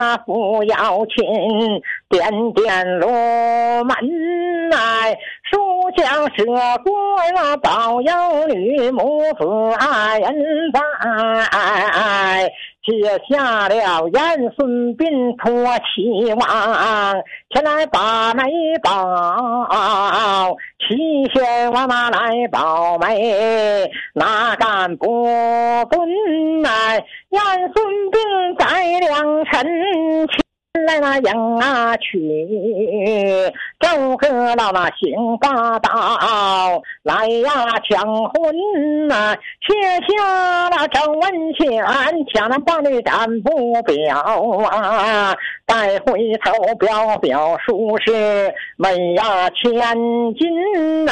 扶摇琴，点点罗门来，书香舍国保佑女母子爱人在。接下了严孙膑托齐王前来把媒报，齐宣王来报媒，哪敢不遵来？严孙膑在良辰来那迎娶，周哥老那行霸道来抢婚卸下了周文谦，抢那棒女战不表带回头表书是美千金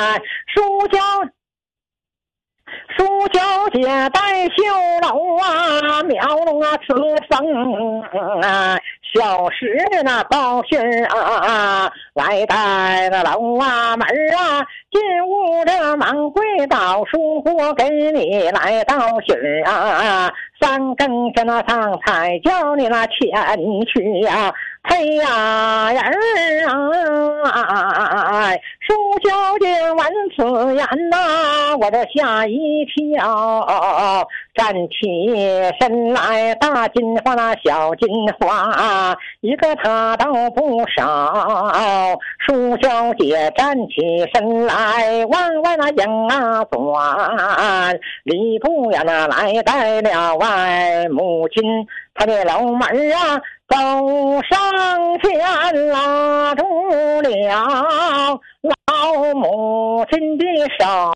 书小姐带绣楼描龙刺凤小时那报信来带了楼门进屋这忙跪倒书货给你来道信三更天上才叫你那前去配人书小姐闻此言我这吓一跳，站起身来大金花那小金花一个她倒不少，书小姐站起身来往外那迎转，礼部呀那来带了外母亲她的楼门走上前拉住了老母亲的手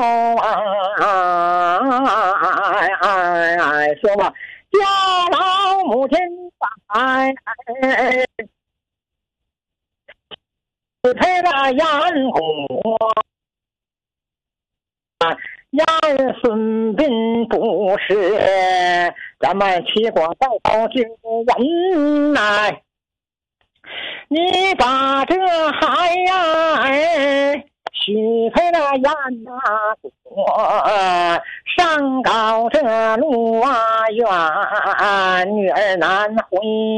说吧，叫老母亲陪了严国严孙膑不是咱们齐国再报君文来，你把这孩许配了严国上告这陆远女儿难回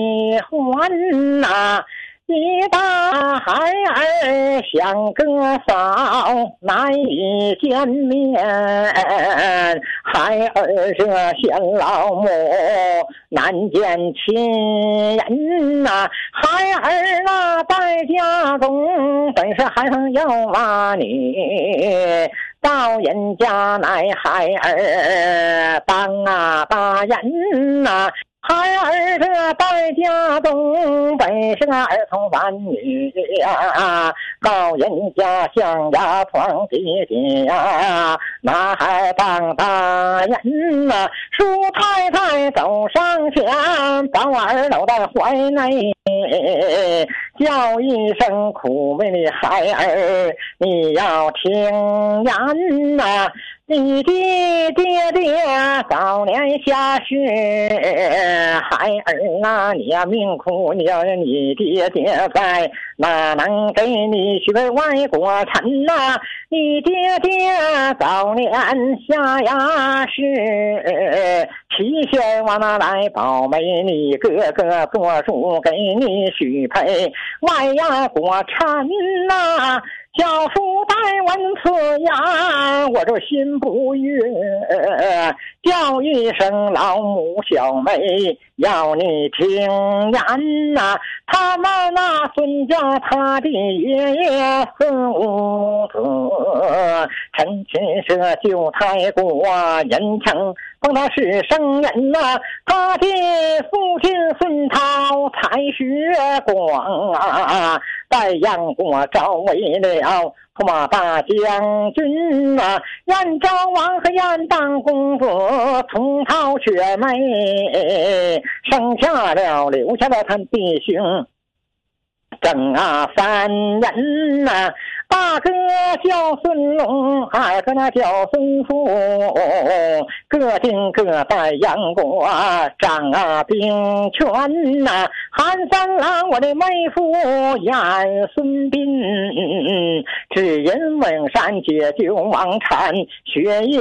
还一大孩儿想哥嫂难以见面，孩儿这嫌老母难见亲人孩儿在家中本是还生有女到人家乃孩儿当大人孩儿这在家中本是儿童玩女到人家象牙床弟弟那还当大人叔太太走上前把儿搂在怀内叫一声苦命的孩儿你要听言你的爹早年下世孩儿你命苦你你爹在哪能给你许为外国臣你爹早年下世齐宣王来保媒你哥哥做主给你许配外国臣小叔待闻此言我这心不悦叫一声老母小妹要你听言他们孙家他的爷爷孙武子陈群社旧太国人称封他是圣人他的父亲孙涛才学广在杨国招为了驸马大将军燕昭王和燕当公子从涛血妹生下了留下了他弟兄正三人大哥叫孙龙二哥叫孙富各定各在杨国掌兵权韩三郎我的妹夫严孙膑只因蒙山解救王禅学艺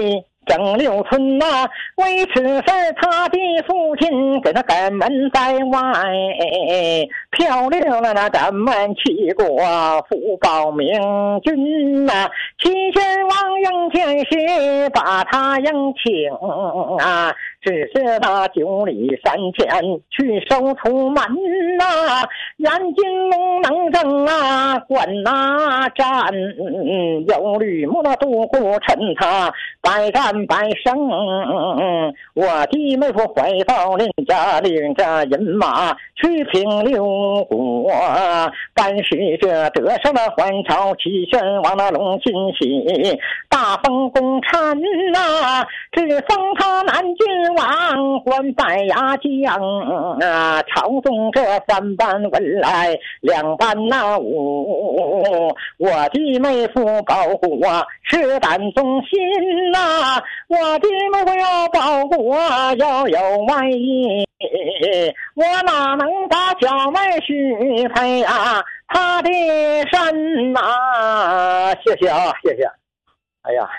郑六村呐，为此事他的父亲给他赶门在外，漂亮了那咱们齐国福报明君呐，齐宣王应天时把他迎请啊，只是那9里山前去守出门呐，严金龙能征啊，关那战，有吕木的独孤趁他百战百胜，我的妹夫回到林家，领着人马去平六国，办事这得胜了还朝齐宣王的龙心喜，大封功臣呐，只封他南郡王，官拜牙将啊，朝中这3班文来2班那武，我的妹夫保护我是胆忠心呐，我的妹夫要保护我要有外意，我哪能把小妹许配啊他的身呐？谢谢啊，谢谢。哎呀，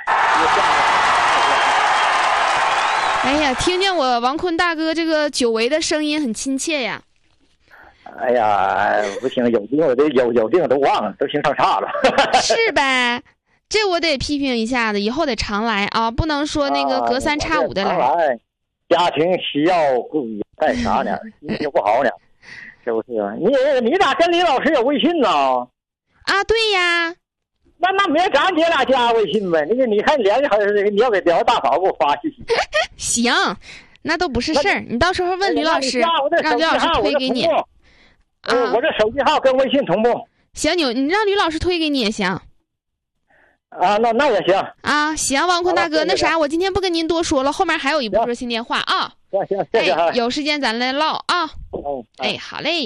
哎呀，听见我王坤大哥这个久违的声音很亲切呀。 哎呀，不行，有病都忘了，都听上岔了。 是呗，这我得批评一下子，以后得常来啊，不能说那个隔3差5的来。 家庭需要故意干啥呢？心情不好呢，是不是？你咋跟李老师有微信呢？ 啊，对呀。 那明儿咱姐俩加微信呗。那个你看联系好像你要给表大嫂给我发信息。 行，那都不是事儿。你到时候问吕老师，让吕老师推给你。 我这手机号跟微信同步。 行，你让吕老师推给你也行。 啊，那也行。 啊，行，王坤大哥，那啥，我今天不跟您多说了，后面还有一部热线电话啊。 行，谢谢。 哎，有时间咱来唠啊。哎，好嘞。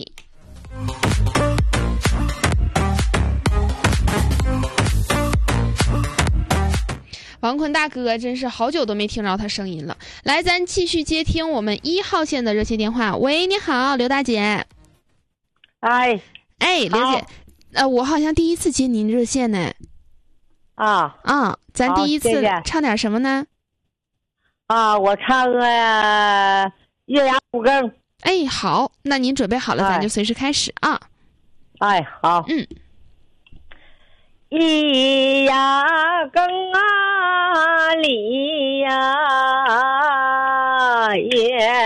王坤大哥真是好久都没听着他声音了。来，咱继续接听我们1号线的热线电话。喂，你好，刘大姐。 哎， 刘姐，我好像第一次接您热线呢。咱第一次唱点什么呢？ 我唱个月牙五更。 哎，好，那您准备好了，咱就随时开始啊。 哎，好。一呀更啊里呀也